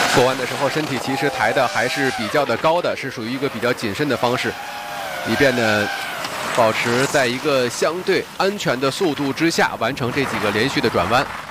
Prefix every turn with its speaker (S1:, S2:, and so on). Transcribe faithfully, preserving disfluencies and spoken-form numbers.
S1: 过弯的时候，身体其实抬的还是比较的高的，是属于一个比较谨慎的方式，以便呢保持在一个相对安全的速度之下完成这几个连续的转弯。